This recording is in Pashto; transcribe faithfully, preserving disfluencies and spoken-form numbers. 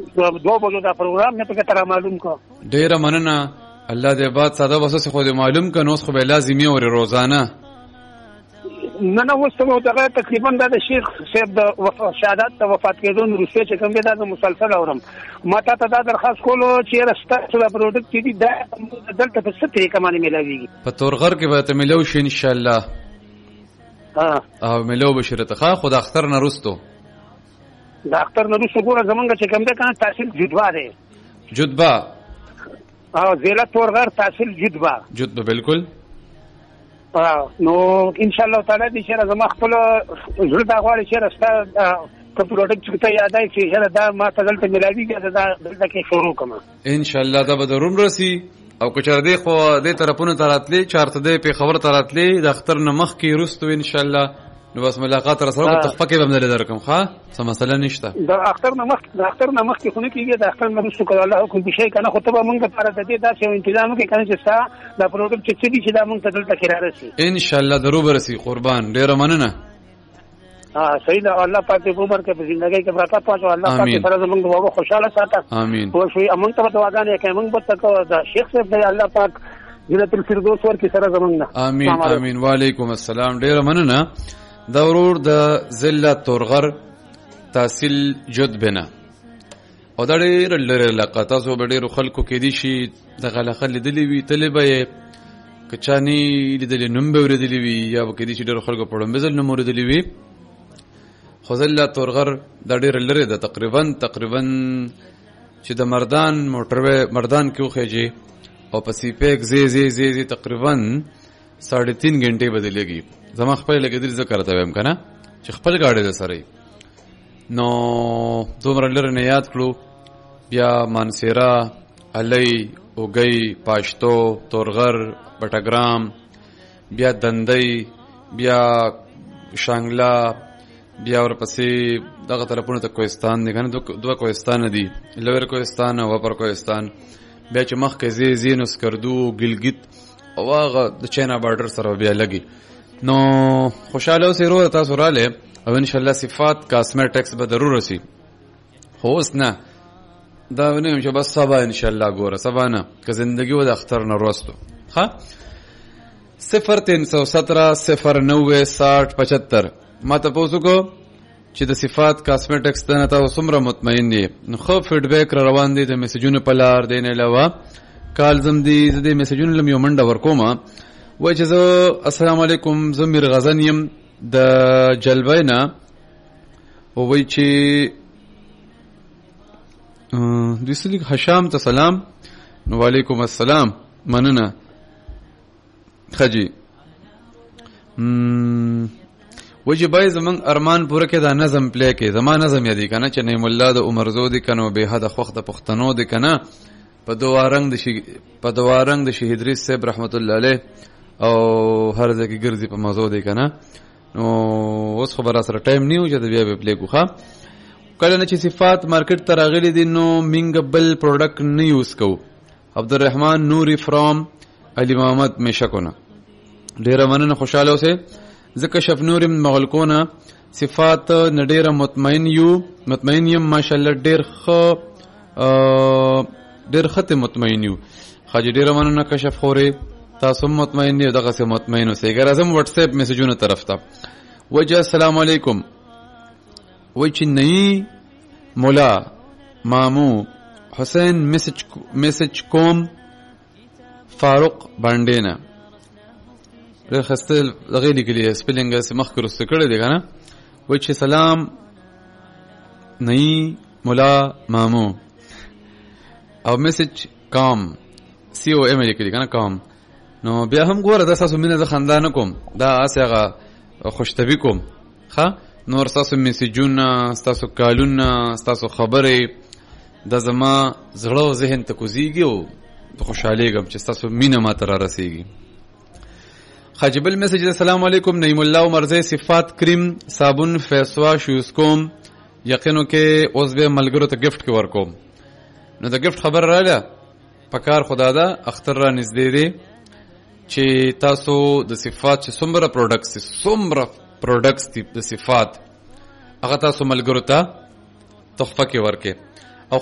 دوه بجو دا پروګرام نه پکې تر معلوم کو. ډیره مننه. الله دې باد ساده وسه خو دې معلوم کنه اوس خو به لازمي او روزانه نه نه اوس ته دغه تقریبا د شیخ صاحب د شهادت د وفات کېدو وروسته چې کوم دا مسلسل اورم. ما ته دا درخواست کولو چې راسته چې پروډکټ دي دا دلته په څه طریقه باندې ملاويږي؟ په تورغر کې به ته ملو شي ان شاء الله. ها او ملو بشرته ښه خو د اختر نه رستو د اختر نه رستو ګوره زمونږ چې کوم ده کنه تحصیل جدوا دی. جدبا او ضلع تورغر تحصیل جدبا جدبا بالکل. نو ان شاء الله تعالی دې چې زما خپل زړه دا غواړي چې راسته ته پروډکټ چې ته یادای چې دا ما ته دلته ملاویږي دا دلته کې شروع کوم ان شاء الله. دا به ضرور راسي او که چر دې خو دې طرفونو تراتلې چارته دې په خبر تراتلې د اختر نه مخ کې رستو ان شاء الله. نو بس ملاقات سره سره تخفه کې بمنل درکم ښا څه مسله نشته. د اختر نه مخ د اختر نه مخ کې خو نه کېږي د اختر نه رسو کړه الله کوم شي کنه خو ته به مونږ لپاره د دې داسې تنظیم کې کنه چې سا د پروډکټ چې دي چې دا مونږ ته دلته کې راځي ان شاء الله ضرور برسي. قربان ډیر مننه. ها صحیح ده. الله پاک دې عمر کې په ژوندۍ کې برکت واچو. الله پاک دې سره زمونږ دعا خوشاله ساته. امين. او شي امون ته دعاګانې کوي مونږ به تکو د شیخ صاحب دې الله پاک جنت الفردوس ورکړي سره زمونږ. امين امين. وعليكم السلام. ډیر مننه. دا ورور د ضلع تورغر تحصیل جدبنا او دا ډېر لري علاقه. تاسو به ډېرو خلکو کې دي شي د غلخه لیدلې وي تلې به یې کچاني لیدلې نوم به ورېدلې وي یا به کې دي چې ډېرو خلکو په ړومبې ځل نوم ورېدلې وي. خو ضلع تورغر دا ډېر لري ده تقریبا تقریبا چې د مردان موټروې مردان کې وخېږي او په سیپیک زی زی زی زی تقریبا ساڑھے تین घंटे بدلېږي. زما خپل لګیدل ذکر ته ویم کنه چې خپل گاډي ده سره نو دومره لره نه یاد کړو. بیا مانسیرا علی اوګی پاشتو تورغر بټګرام بیا دندۍ بیا شانګلا بیا ورپسې دغه طرفونو ته کوهستان دی کنه دوه کوهستان دي لویر کوهستان او اپر کوهستان. بیا چې مخ کې زی زینو سکردو ګلګت او هغه د چاینا بارډر سره بیا لګي. نو خوشاله اوسئ ورو تاسو رااله او ان شاء الله صفات کاسمیټکس به ضرور وسی. خو اوس نه دا ونه چې بس سبا ان شاء الله ګوره سبا نه که زندگی و د اختر نه وروستو ها صفر تین سو سترہ صفر نوے ساٹھ پچہتر. ما ته پوسو کو چې د صفات کاسمیټکس ته تاسو څومره مطمئن دي. نو خو فیډبیک را روان دي د میسجونو په لار دین علاوه کال زم دي د میسجونو لم یو منډه ورکوما وای چې زه السلام علیکم زمیر غزن یم د جلبینا او وای چې دوی سلیک حشام ته سلام. نو وعلیکم السلام مننه خجی وای چې بای زمون ارمان پوره کې دا نظم پلی کې زما نظم یادی کنه چې نعیم الله د عمر زو دي کنه به حد خوخت پښتنو دي کنه په دوه رنگ د شي په دوه رنگ د شهید ریس صاحب رحمت الله علیه او هر ځکه ګرځي په موضوع دی کنه. نو اوس خبره سره ټایم نیو چې د بیا به پلی کوخه کله نه چې صفات مارکیټ ته راغلي دي نو منګ بل پروډکټ نه یوز کو. عبدالرحمن نوری فرام علی محمد مشکونه ډیره مننه خوشاله اوسه. ځکه شف نور مغلقونه صفات نډیره مطمئن یو مطمئن یم ماشاءالله ډیر خ ډیر خته مطمئن یو. خاجي ډیره مننه کشف خوري تاسو مطمئن دي دغه سه مطمئن اوسئ. ګر اعظم واتس اپ میسجونه طرف ته وجه السلام علیکم وای چې نئی مولا مامو حسین میسج میسج کوم فاروق باندینا رخصتل دغه لیکلی سپیلینګ سم مخکره ستکړه دی کنه وای چې سلام نئی مولا مامو او میسج کام سی او ام لیکلی کنه کام. نو بیا هم ګوره دا تاسو مینه ز خاندان کوم دا اسغه خوشتبی کوم ښا نور تاسو میسجونه تاسو کالونه تاسو خبرې د زما زړه او ذهن ته کوزيږي او خوشاله غم چې تاسو مینه ما تر رسیږي. خجبل میسج السلام علیکم نعیم الله مرزه صفات کریم صابون فیس واش یوز کوم یقینو کې اوس به ملګرو ته گیفت کې ورکوم. نو د گیفت خبر رااله پکار خدا دا اختر را نږدې دی چې تاسو د صفات چې څومره پروډکټس څومره پروډکټس دي د صفات هغه تاسو ملګرو ته تحفه کې ورکې.